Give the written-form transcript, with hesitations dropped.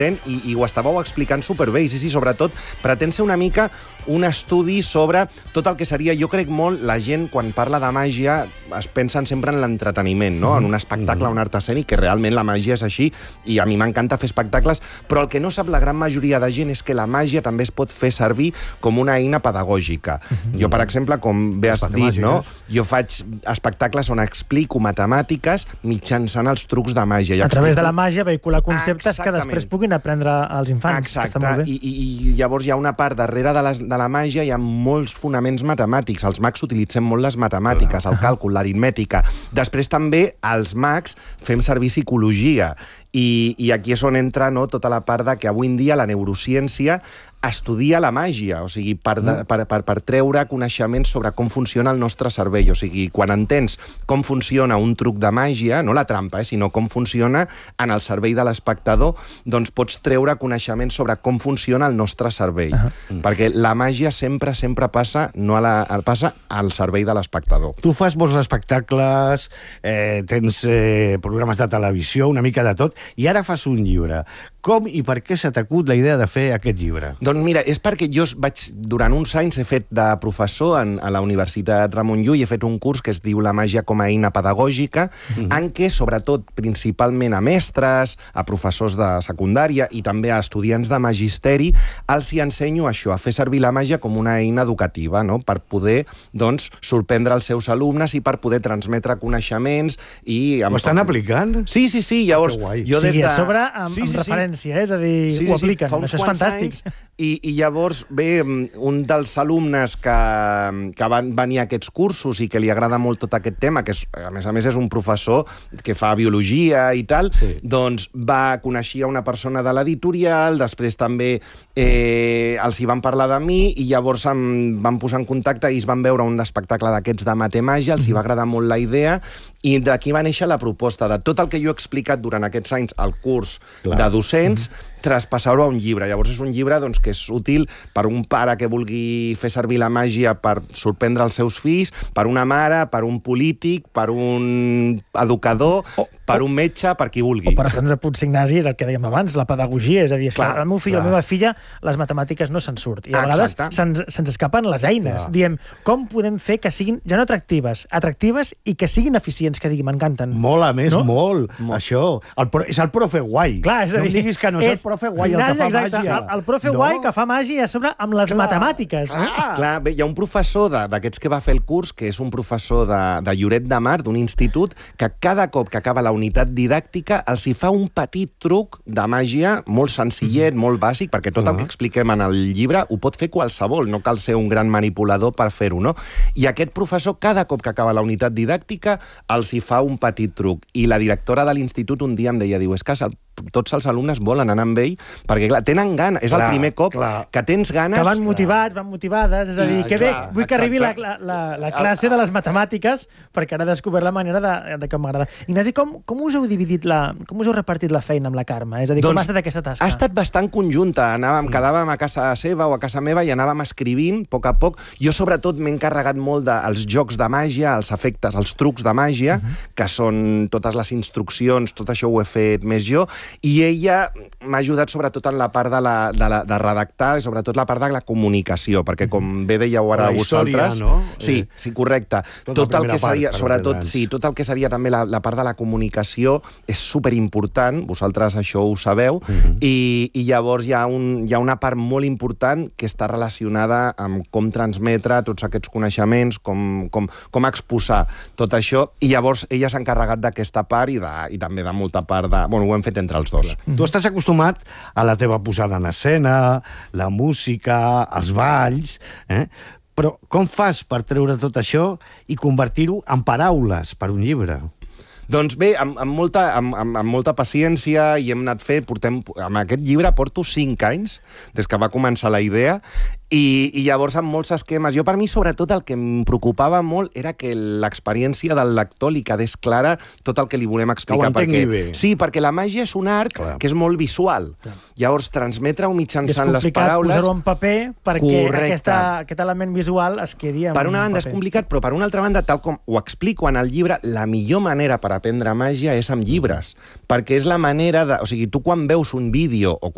i ho estàveu explicant superbé, i sí, sobretot pretén ser una mica un estudi sobre tot el que seria, jo crec molt, la gent quan parla de màgia es pensen sempre en l'entreteniment, no? En un espectacle, un art escènic, que realment la màgia és així, i a mi m'encanta fer espectacles, però el que no sap la gran majoria de gent és que la màgia també es pot fer servir com una eina pedagògica. Jo, per exemple, com bé has dit, no? Jo faig espectacles on explico matemàtiques mitjançant els trucs de màgia. A través de la màgia vehicular conceptes que després puguin aprendre als infants. Exacte, i llavors hi ha una part darrere de la màgia, hi ha molts fonaments matemàtics. Els mags utilitzem molt les matemàtiques, el càlcul, l'aritmètica. Després també els mags fem servir psicologia, i aquí és on entra tota la part de que avui en dia la neurociència estudia la màgia, o sigui, per treure coneixements sobre com funciona el nostre cervell. O sigui, quan entens com funciona un truc de màgia, no la trampa, sinó com funciona en el cervell de l'espectador, doncs pots treure coneixements sobre com funciona el nostre cervell. Perquè la màgia sempre passa passa al cervell de l'espectador. Tu fas molts espectacles, tens programes de televisió, una mica de tot, i ara fas un llibre. Com i per què s'ha t'acut la idea de fer aquest llibre? Doncs mira, és perquè jo durant uns anys he fet de professor a la Universitat Ramon Llull, he fet un curs que es diu La màgia com a eina pedagògica, en què, sobretot, principalment a mestres, a professors de secundària i també a estudiants de magisteri, els hi ensenyo això, a fer servir la màgia com una eina educativa, no? Per poder, doncs, sorprendre els seus alumnes i per poder transmetre coneixements i... Ho estan aplicant? Sí, llavors... Jo des de... a sobre amb referència, és a dir, ho apliquen, això és fantàstic. I llavors, bé, un dels alumnes que van venir a aquests cursos i que li agrada molt tot aquest tema, que a més és un professor que fa biologia i tal, doncs coneixia una persona de l'editorial, després també els hi van parlar de mi i llavors em van posar en contacte i es van veure un espectacle d'aquests de matemàgia, els hi va agradar molt la idea i d'aquí va néixer la proposta de tot el que jo he explicat durant aquests anys al curs de docents, traspassar-ho a un llibre. Llavors és un llibre que és útil per un pare que vulgui fer servir la màgia per sorprendre els seus fills, per una mare, per un polític, per un educador, per un metge, per qui vulgui. O per aprendre punts Ignasi, és el que dèiem abans, la pedagogia, és a dir, el meu fill o la meva filla, les matemàtiques no se'n surt. I a vegades se'ns escapen les eines. Diem, com podem fer que siguin ja no atractives i que siguin eficients, que diguin, m'encanten. Molt, a més, molt. Això. És el profe guai. Clar, és a dir... No em diguis que no és el profe guai el que fa màgia. El profe guai que fa màgia a sobre amb les matemàtiques. Clar, bé, hi ha un professor d'aquests que va fer el curs, que és un professor de Lloret de Mar, d'un institut, que cada cop que acaba la unitat didàctica els hi fa un petit truc de màgia molt senzillet, molt bàsic, perquè tot el que expliquem en el llibre ho pot fer qualsevol, no cal ser un gran manipulador per fer-ho, no? I aquest professor, cada cop que acaba la unitat didàctica, els hi fa un petit truc. I la directora de l'institut un dia em deia, és que tots els alumnes volen anar amb ell, perquè, clar, tenen ganes. És el primer cop que tens ganes... Que van motivats, van motivades, és a dir, que bé, vull que arribi la classe de les matemàtiques, perquè ara he descobert la manera de que m'agrada. Ignasi, com us heu dividit com us heu repartit la feina amb la Carme? És a dir, com ha estat aquesta tasca? Ha estat bastant conjunta. Quedàvem a casa seva o a casa meva i anàvem escrivint, a poc a poc. Jo, sobretot, m'he encarregat molt dels jocs de màgia, els efectes, els trucs de màgia, que són totes les instruccions, tot això ho he fet més jo, i ella m'ha ajudat sobretot en la part de redactar i sobretot la part de la comunicació, perquè com bé dèieu ara vosaltres... Sí, correcte. Tot el que seria, sobretot, tot el que seria també la part de la comunicació és superimportant, vosaltres això ho sabeu, i llavors hi ha una part molt important que està relacionada amb com transmetre tots aquests coneixements, com exposar tot això, i llavors ella s'ha encarregat d'aquesta part i també de molta part de... Bueno, ho hem fet entre els dos. Tu estàs acostumat a la teva posada en escena, la música, els balls, però com fas per treure tot això i convertir-ho en paraules per un llibre? Doncs bé, amb molta paciència i hem anat fent... Amb aquest llibre porto 5 anys des que va començar la idea i llavors amb molts esquemes. Jo, per mi, sobretot, el que em preocupava molt era que l'experiència del lector li quedés clara tot el que li volem explicar. Que ho entengui bé. Sí, perquè la màgia és un art que és molt visual. Llavors, transmetre-ho mitjançant les paraules... És complicat posar-ho en paper perquè aquest element visual es quedi en paper. Per una banda és complicat, però per una altra banda, tal com ho explico en el llibre, la millor manera per aprendre màgia és amb llibres, perquè és la manera de... O sigui, tu quan veus un vídeo o